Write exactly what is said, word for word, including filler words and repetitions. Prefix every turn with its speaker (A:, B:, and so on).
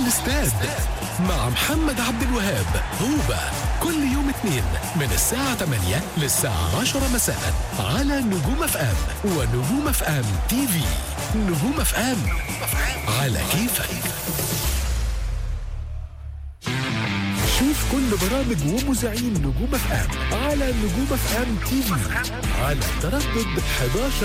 A: الاستاد مع محمد عبد الوهاب. هوبا كل يوم اثنين من الساعة ثمانية للساعة عشرة مساء على نجوم اف ام ونجوم اف ام تي في. نجوم اف ام على كيفك. شوف كل برامج ومذيعين نجوم اف ام على نجوم اف ام تي في على تردد احد عشر